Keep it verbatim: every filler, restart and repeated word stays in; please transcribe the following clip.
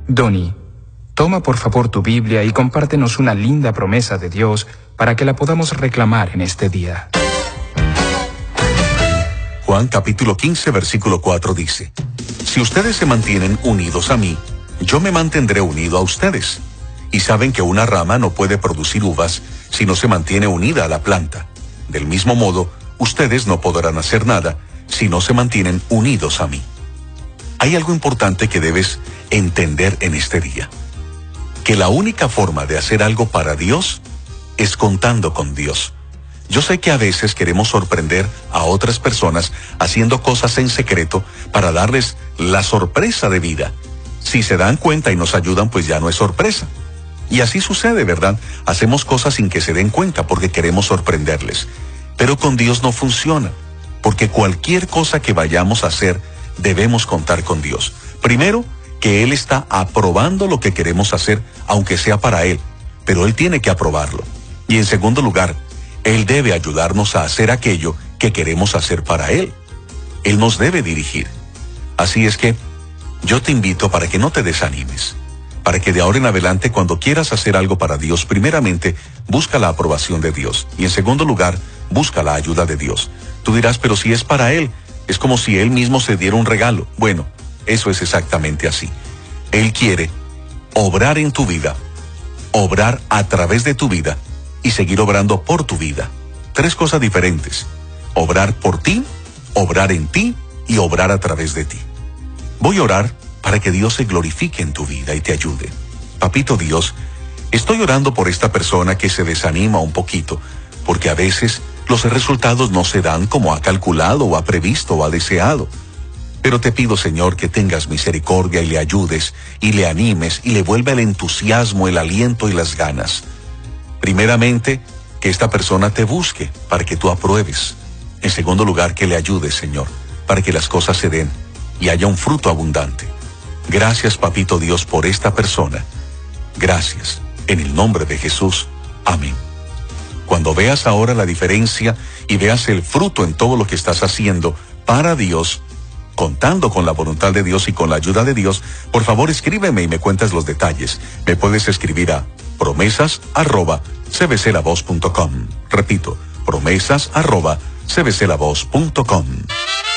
Donnie, toma por favor tu Biblia y compártenos una linda promesa de Dios para que la podamos reclamar en este día. Juan capítulo quince, versículo cuatro dice: Si ustedes se mantienen unidos a mí, yo me mantendré unido a ustedes. Y saben que una rama no puede producir uvas si no se mantiene unida a la planta. Del mismo modo, ustedes no podrán hacer nada si no se mantienen unidos a mí. Hay algo importante que debes entender en este día: que la única forma de hacer algo para Dios es contando con Dios. Yo sé que a veces queremos sorprender a otras personas haciendo cosas en secreto para darles la sorpresa de vida. Si se dan cuenta y nos ayudan, pues ya no es sorpresa. Y así sucede, ¿verdad? Hacemos cosas sin que se den cuenta porque queremos sorprenderles. Pero con Dios no funciona, porque cualquier cosa que vayamos a hacer, debemos contar con Dios. Primero, que Él está aprobando lo que queremos hacer, aunque sea para Él, pero Él tiene que aprobarlo. Y en segundo lugar, Él debe ayudarnos a hacer aquello que queremos hacer para Él. Él nos debe dirigir. Así es que yo te invito para que no te desanimes, para que de ahora en adelante, cuando quieras hacer algo para Dios, primeramente, busca la aprobación de Dios. Y en segundo lugar, busca la ayuda de Dios. Tú dirás, pero si es para Él, es como si Él mismo se diera un regalo. Bueno, eso es exactamente así. Él quiere obrar en tu vida, obrar a través de tu vida y seguir obrando por tu vida. Tres cosas diferentes: obrar por ti, obrar en ti y obrar a través de ti. Voy a orar para que Dios se glorifique en tu vida y te ayude. Papito Dios, estoy orando por esta persona que se desanima un poquito, porque a veces los resultados no se dan como ha calculado o ha previsto o ha deseado. Pero te pido, Señor, que tengas misericordia y le ayudes y le animes y le vuelva el entusiasmo, el aliento y las ganas. Primeramente, que esta persona te busque para que tú apruebes. En segundo lugar, que le ayudes, Señor, para que las cosas se den y haya un fruto abundante. Gracias, Papito Dios, por esta persona. Gracias. En el nombre de Jesús. Amén. Cuando veas ahora la diferencia y veas el fruto en todo lo que estás haciendo para Dios, contando con la voluntad de Dios y con la ayuda de Dios, por favor escríbeme y me cuentas los detalles. Me puedes escribir a promesas arroba c b c la voz punto com. Repito, promesas arroba c b c la voz punto com.